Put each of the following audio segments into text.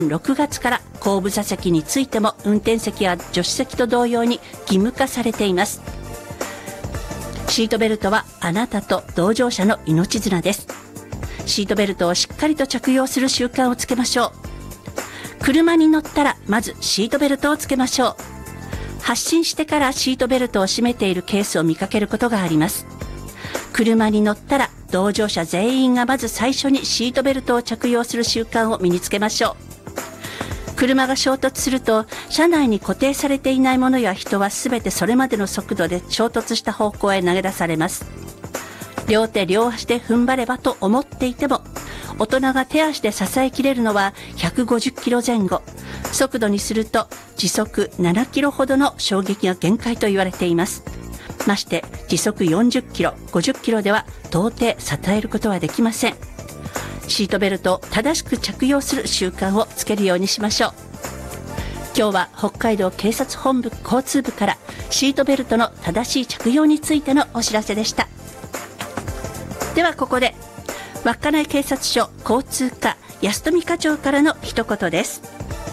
6月から後部座席についても運転席や助手席と同様に義務化されています。シートベルトはあなたと同乗者の命綱です。シートベルトをしっかりと着用する習慣をつけましょう。車に乗ったらまずシートベルトをつけましょう。発進してからシートベルトを締めているケースを見かけることがあります。車に乗ったら同乗者全員がまず最初にシートベルトを着用する習慣を身につけましょう。車が衝突すると車内に固定されていないものや人はすべてそれまでの速度で衝突した方向へ投げ出されます。両手両足で踏ん張ればと思っていても、大人が手足で支えきれるのは150キロ前後、速度にすると時速7キロほどの衝撃が限界と言われています。まして時速40キロ、50キロでは到底支えることはできません。シートベルトを正しく着用する習慣をつけるようにしましょう。今日は北海道警察本部交通部からシートベルトの正しい着用についてのお知らせでした。ではここで稚内警察署交通課安富課長からの一言です。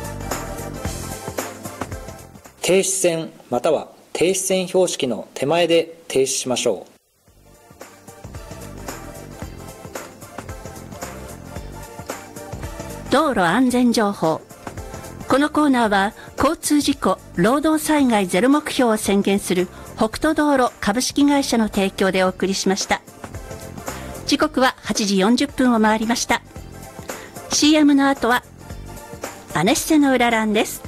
停止線または停止線標識の手前で停止しましょう。 道路安全情報。このコーナーは交通事故労働災害ゼロ目標を宣言する北斗道路株式会社の提供でお送りしました。時刻は8時40分を回りました。 CM の後はアネッセの裏ランです。